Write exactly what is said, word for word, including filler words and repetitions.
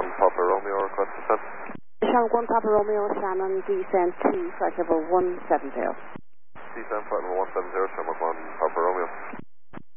one Papa Romeo, request descent. Shannon one Papa Romeo, Shannon, descent to flight level one seven zero. Descent flight level one seven zero, Shamrock one Papa Romeo.